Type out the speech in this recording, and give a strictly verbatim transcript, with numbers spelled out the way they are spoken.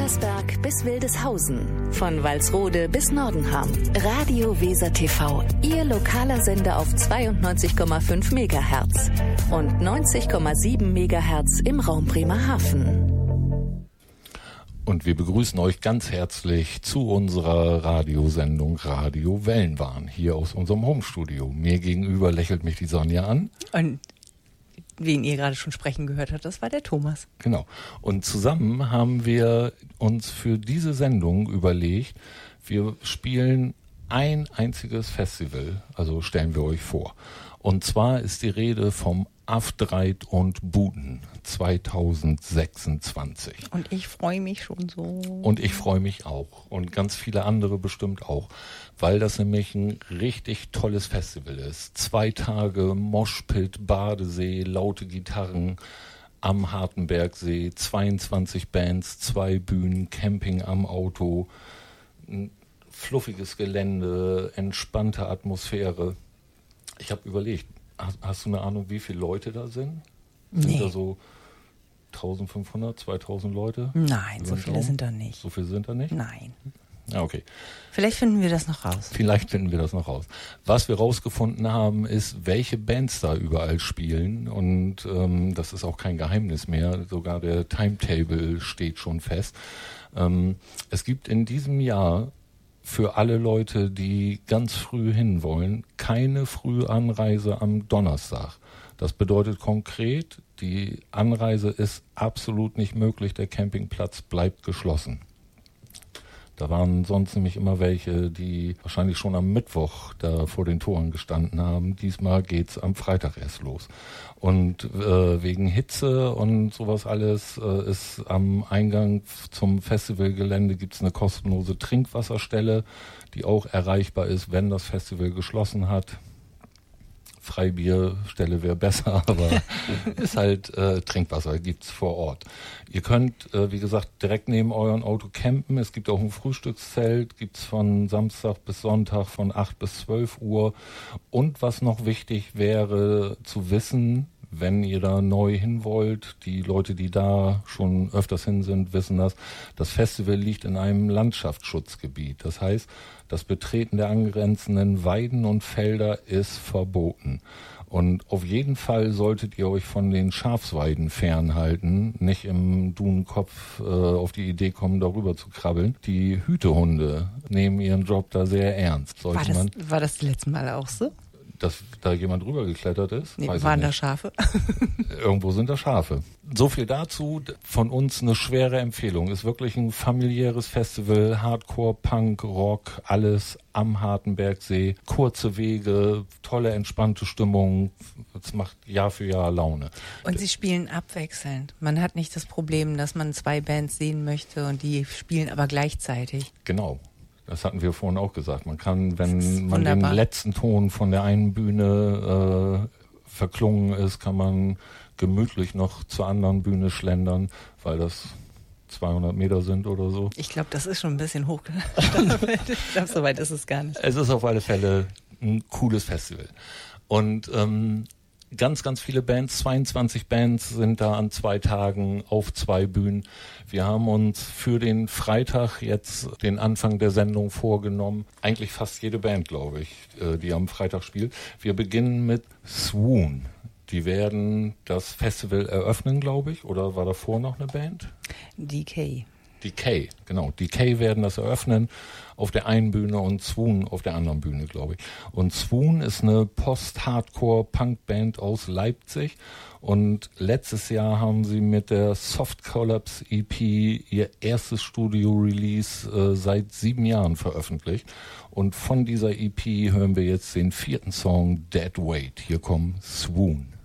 Elversberg bis Wildeshausen, von Walsrode bis Nordenham. Radio Weser T V, Ihr lokaler Sender auf zweiundneunzig Komma fünf Megahertz und neunzig Komma sieben Megahertz im Raum Bremerhaven. Und wir begrüßen euch ganz herzlich zu unserer Radiosendung Radio Wellenbahn hier aus unserem Homestudio. Mir gegenüber lächelt mich die Sonja an. Und wen ihr gerade schon sprechen gehört habt, das war der Thomas. Genau. Und zusammen haben wir uns für diese Sendung überlegt, wir spielen ein einziges Festival, also stellen wir euch vor. Und zwar ist die Rede vom Aftreit und Buten zweitausendsechsundzwanzig. Und ich freue mich schon so. Und ich freue mich auch. Und ganz viele andere bestimmt auch. Weil das nämlich ein richtig tolles Festival ist. Zwei Tage Moshpit, Badesee, laute Gitarren am Hartenbergsee, zweiundzwanzig Bands, zwei Bühnen, Camping am Auto, ein fluffiges Gelände, entspannte Atmosphäre. Ich habe überlegt, hast, hast du eine Ahnung, wie viele Leute da sind? Sind nee. da so eintausendfünfhundert, zweitausend Leute? Nein, so viele sind da nicht. So viele sind da nicht? Nein. Ja, okay. Vielleicht finden wir das noch raus. Vielleicht finden wir das noch raus. Was wir rausgefunden haben, ist, welche Bands da überall spielen. Und ähm, das ist auch kein Geheimnis mehr. Sogar der Timetable steht schon fest. Ähm, es gibt in diesem Jahr für alle Leute, die ganz früh hinwollen, keine Frühanreise am Donnerstag. Das bedeutet konkret, die Anreise ist absolut nicht möglich, der Campingplatz bleibt geschlossen. Da waren sonst nämlich immer welche, die wahrscheinlich schon am Mittwoch da vor den Toren gestanden haben. Diesmal geht's am Freitag erst los. Und äh, wegen Hitze und sowas alles äh, ist am Eingang zum Festivalgelände gibt's eine kostenlose Trinkwasserstelle, die auch erreichbar ist, wenn das Festival geschlossen hat. Freibierstelle wäre besser, aber ist halt äh, Trinkwasser, gibt's vor Ort. Ihr könnt, äh, wie gesagt, direkt neben eurem Auto campen. Es gibt auch ein Frühstückszelt, gibt's von Samstag bis Sonntag von acht bis zwölf Uhr. Und was noch wichtig wäre zu wissen, wenn ihr da neu hin wollt, die Leute, die da schon öfters hin sind, wissen das, das Festival liegt in einem Landschaftsschutzgebiet. Das heißt, das Betreten der angrenzenden Weiden und Felder ist verboten. Und auf jeden Fall solltet ihr euch von den Schafsweiden fernhalten, nicht im Dunenkopf äh, auf die Idee kommen, darüber zu krabbeln. Die Hütehunde nehmen ihren Job da sehr ernst. War das, man, war das die letzten Mal auch so? Dass da jemand rübergeklettert ist? Nee, waren da Schafe? Irgendwo sind da Schafe. So viel dazu. Von uns eine schwere Empfehlung. Ist wirklich ein familiäres Festival. Hardcore, Punk, Rock, alles am Hartenbergsee. Kurze Wege, tolle, entspannte Stimmung. Es macht Jahr für Jahr Laune. Und sie spielen abwechselnd. Man hat nicht das Problem, dass man zwei Bands sehen möchte und die spielen aber gleichzeitig. Genau. Das hatten wir vorhin auch gesagt. Man kann, wenn man wunderbar. den letzten Ton von der einen Bühne äh, verklungen ist, kann man gemütlich noch zur anderen Bühne schlendern, weil das zweihundert Meter sind oder so. Ich glaube, das ist schon ein bisschen hoch. Ich glaube, so weit ist es gar nicht. Es ist auf alle Fälle ein cooles Festival. Und ähm, ganz, ganz viele Bands, zweiundzwanzig Bands sind da an zwei Tagen auf zwei Bühnen. Wir haben uns für den Freitag jetzt den Anfang der Sendung vorgenommen. Eigentlich fast jede Band, glaube ich, die am Freitag spielt. Wir beginnen mit Swoon. Die werden das Festival eröffnen, glaube ich. Oder war davor noch eine Band? D K. D K, genau. D K werden das eröffnen auf der einen Bühne und Swoon auf der anderen Bühne, glaube ich. Und Swoon ist eine Post-Hardcore-Punk-Band aus Leipzig. Und letztes Jahr haben sie mit der Soft Collapse E P ihr erstes Studio-Release äh, seit sieben Jahren veröffentlicht. Und von dieser E P hören wir jetzt den vierten Song, Dead Weight. Hier kommt Swoon.